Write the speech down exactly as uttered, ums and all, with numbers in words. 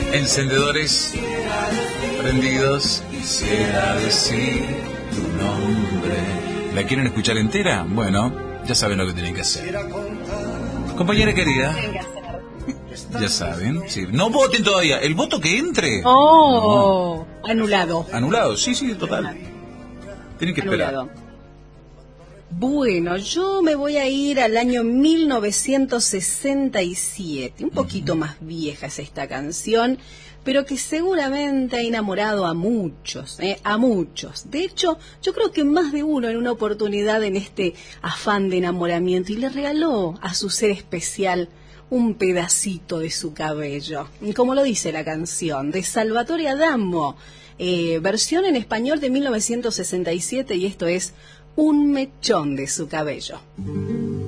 Encendedores prendidos, quisiera decir tu nombre. ¿La quieren escuchar entera? Bueno, ya saben lo que tienen que hacer. Compañera querida, ya saben, sí. No voten todavía, el voto que entre. Oh, no. Anulado. Anulado, sí, sí, total. Tienen que esperar. Anulado. Bueno, yo me voy a ir al año mil novecientos sesenta y siete, un poquito uh-huh. más vieja es esta canción, pero que seguramente ha enamorado a muchos, ¿eh? a muchos. De hecho, yo creo que más de uno en una oportunidad en este afán de enamoramiento y le regaló a su ser especial un pedacito de su cabello. Y como lo dice la canción, de Salvatore Adamo, eh, versión en español de mil novecientos sesenta y siete, y esto es Un mechón de su cabello.